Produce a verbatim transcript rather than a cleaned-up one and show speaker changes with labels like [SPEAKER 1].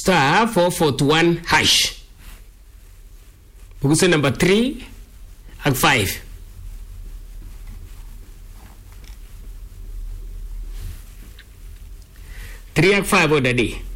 [SPEAKER 1] star four forty-one hash. Buguse number three ak five. three ak five odadi.